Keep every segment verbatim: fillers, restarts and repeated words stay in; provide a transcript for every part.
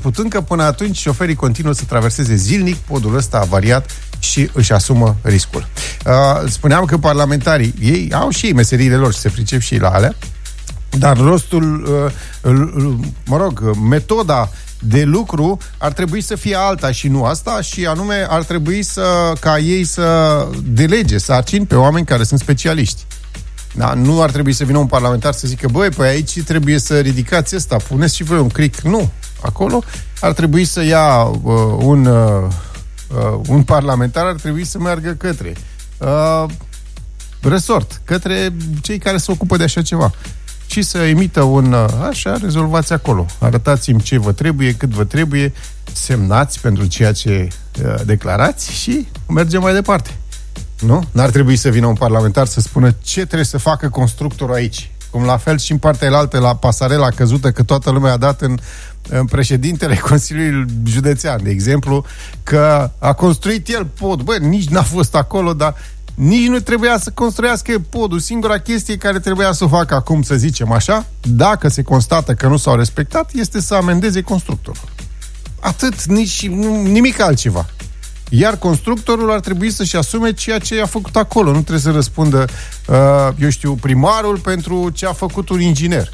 putând că până atunci șoferii continuă să traverseze zilnic podul ăsta avariat și își asumă riscul. Uh, spuneam că parlamentarii, ei au și ei meseriile lor și se pricep și ei la alea, dar rostul, uh, mă rog, metoda de lucru ar trebui să fie alta și nu asta, și anume ar trebui să, ca ei să delege sarcini pe oameni care sunt specialiști. Da? Nu ar trebui să vină un parlamentar să zică, băi, păi aici trebuie să ridicați ăsta, puneți și voi un cric. Nu. Acolo ar trebui să ia uh, un, uh, un parlamentar, ar trebui să meargă către uh, resort, către cei care se ocupă de așa ceva și să emită un, uh, așa, rezolvați acolo. Arătați-mi ce vă trebuie, cât vă trebuie, semnați pentru ceea ce uh, declarați și mergem mai departe. Nu? N-ar trebui să vină un parlamentar să spună ce trebuie să facă constructorul aici. Cum la fel și în partea elaltă, la pasarela căzută, că toată lumea a dat în, în președintele Consiliului Județean, de exemplu, că a construit el pod. Bă, nici n-a fost acolo, dar nici nu trebuia să construiască podul. Singura chestie care trebuia să o facă acum, să zicem așa, dacă se constată că nu s-au respectat, este să amendeze constructorul. Atât, nici nimic altceva. Iar constructorul ar trebui să-și asume ceea ce a făcut acolo. Nu trebuie să răspundă, uh, eu știu, primarul pentru ce a făcut un inginer.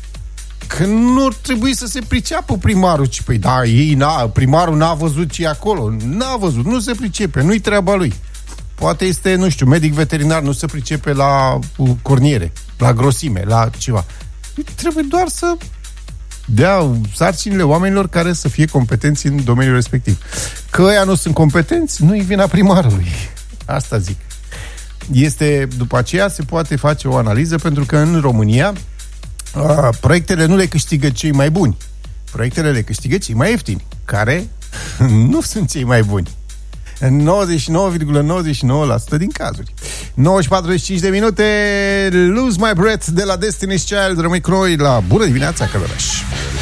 Că nu ar trebui să se priceapă primarul. Ci, păi da, ei n-a, primarul n-a văzut ce e acolo. N-a văzut, nu se pricepe, nu-i treaba lui. Poate este, nu știu, medic veterinar, nu se pricepe la corniere, la grosime, la ceva. Trebuie doar să dea sarcinile oamenilor care să fie competenți în domeniul respectiv. Că ăia nu sunt competenți, nu-i vina primarului. Asta zic. Este, după aceea se poate face o analiză, pentru că în România a, proiectele nu le câștigă cei mai buni. Proiectele le câștigă cei mai ieftini, care nu sunt cei mai buni. În nouăzeci și nouă virgulă nouăzeci și nouă la sută din cazuri. nouă și patruzeci și cinci de minute, Lose My Breath de la Destiny's Child. Rămâi cu noi la Bună Dimineața, Călăraș.